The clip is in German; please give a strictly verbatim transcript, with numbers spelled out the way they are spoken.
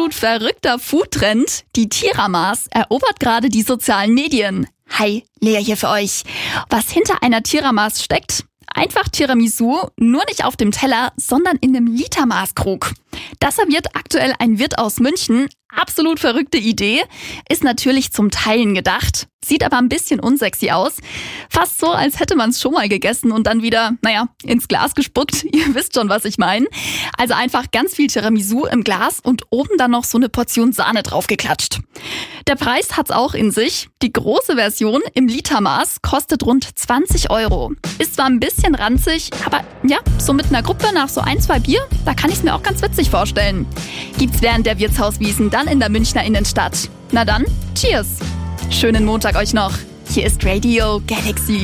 absolut verrückter Foodtrend. Die Tiramas erobert gerade die sozialen Medien. Hi, Lea hier für euch. Was hinter einer Tiramas steckt? Einfach Tiramisu, nur nicht auf dem Teller, sondern in einem Litermaßkrug. Das serviert aktuell ein Wirt aus München. Absolut verrückte Idee. Ist natürlich zum Teilen gedacht. Sieht aber ein bisschen unsexy aus. Fast so, als hätte man es schon mal gegessen und dann wieder, naja, ins Glas gespuckt. Ihr wisst schon, was ich meine. Also einfach ganz viel Tiramisu im Glas und oben dann noch so eine Portion Sahne draufgeklatscht. Der Preis hat's auch in sich. Die große Version im Litermaß kostet rund zwanzig Euro. Ist zwar ein bisschen ranzig, aber ja, so mit einer Gruppe nach so ein, zwei Bier, da kann ich es mir auch ganz witzig vorstellen. Gibt's während der Wirtshauswiesen dann in der Münchner Innenstadt. Na dann, cheers! Schönen Montag euch noch. Hier ist Radio Galaxy.